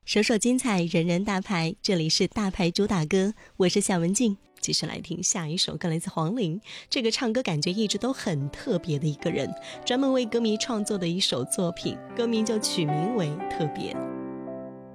首首精彩，人人大牌，这里是大牌主打歌，我是夏文静。继续来听下一首歌，来自黄龄，这个唱歌感觉一直都很特别的一个人，专门为歌迷创作的一首作品，歌名就取名为特别。